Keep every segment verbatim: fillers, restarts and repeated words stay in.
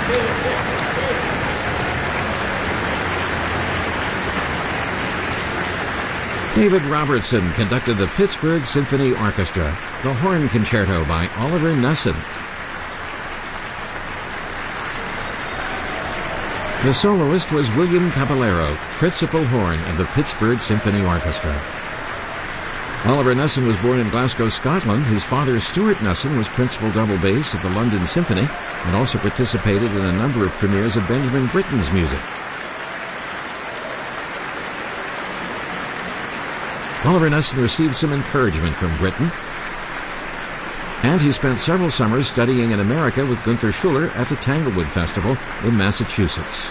David Robertson conducted the Pittsburgh Symphony Orchestra, the Horn Concerto by Oliver Knussen. The soloist was William Caballero, principal horn of the Pittsburgh Symphony Orchestra. Oliver Knussen was born in Glasgow, Scotland. His father, Stuart Knussen, was principal double bass of the London Symphony and also participated in a number of premieres of Benjamin Britten's music. Oliver Knussen received some encouragement from Britten, and he spent several summers studying in America with Gunther Schuller at the Tanglewood Festival in Massachusetts.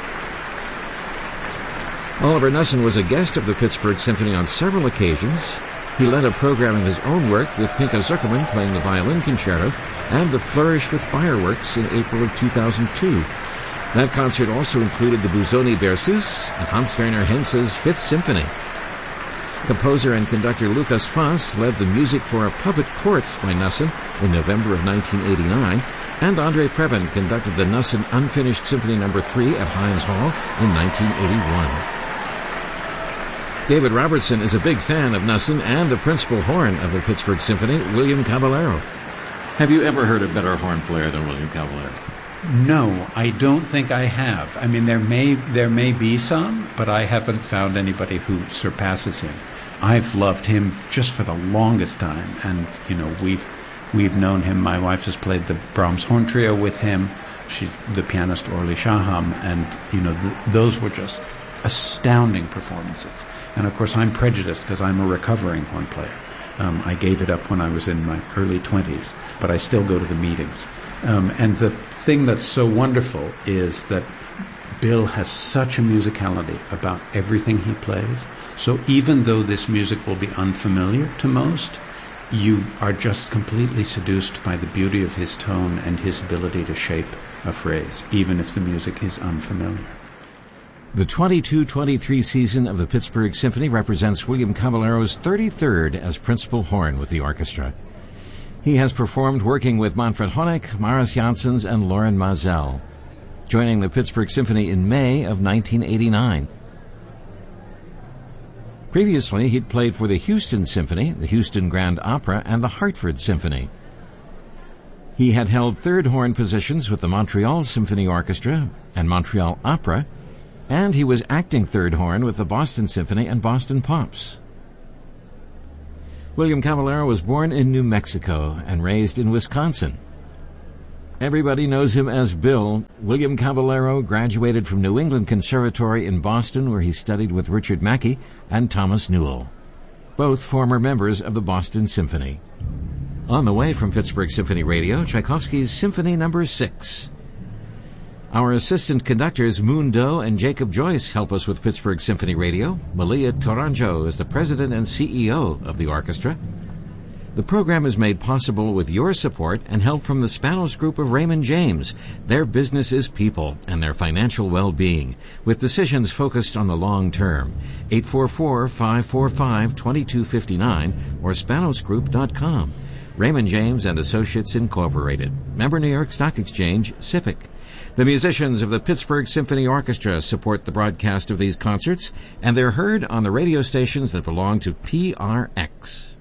Oliver Knussen was a guest of the Pittsburgh Symphony on several occasions. He led a program of his own work with Pinka Zuckerman playing the violin concerto and the Flourish with Fireworks in April of two thousand two. That concert also included the Busoni Berceuse and Hans-Werner Henze's Fifth Symphony. Composer and conductor Lukas Foss led the music for A Puppet Court by Knussen in November of nineteen eighty-nine, and Andre Previn conducted the Knussen Unfinished Symphony Number three at Heinz Hall in nineteen eighty-one. David Robertson is a big fan of Knussen and the principal horn of the Pittsburgh Symphony, William Caballero. Have you ever heard a better horn player than William Caballero? No, I don't think I have. I mean, there may there may be some, but I haven't found anybody who surpasses him. I've loved him just for the longest time, and you know we've we've known him. My wife has played the Brahms Horn Trio with him. She's the pianist Orly Shaham, and you know th- those were just astounding performances. And of course, I'm prejudiced because I'm a recovering horn player. Um, I gave it up when I was in my early twenties, but I still go to the meetings. Um, and the thing that's so wonderful is that Bill has such a musicality about everything he plays. So even though this music will be unfamiliar to most, you are just completely seduced by the beauty of his tone and his ability to shape a phrase, even if the music is unfamiliar. The twenty-two twenty-three season of the Pittsburgh Symphony represents William Caballero's thirty-third as principal horn with the orchestra. He has performed working with Manfred Honeck, Maris Janssens, and Loren Maazel, joining the Pittsburgh Symphony in May of nineteen eighty-nine. Previously, he'd played for the Houston Symphony, the Houston Grand Opera, and the Hartford Symphony. He had held third horn positions with the Montreal Symphony Orchestra and Montreal Opera, and he was acting third horn with the Boston Symphony and Boston Pops. William Caballero was born in New Mexico and raised in Wisconsin. Everybody knows him as Bill. William Caballero graduated from New England Conservatory in Boston, where he studied with Richard Mackey and Thomas Newell, both former members of the Boston Symphony. On the way from Pittsburgh Symphony Radio, Tchaikovsky's Symphony Number six. Our assistant conductors Moon Doe and Jacob Joyce help us with Pittsburgh Symphony Radio. Malia Toranjo is the president and C E O of the orchestra. The program is made possible with your support and help from the Spanos Group of Raymond James. Their business is people and their financial well-being, with decisions focused on the long term. eight four four, five four five, two two five nine or spanos group dot com. Raymond James and Associates Incorporated. Member New York Stock Exchange, S I P C. The musicians of the Pittsburgh Symphony Orchestra support the broadcast of these concerts, and they're heard on the radio stations that belong to P R X.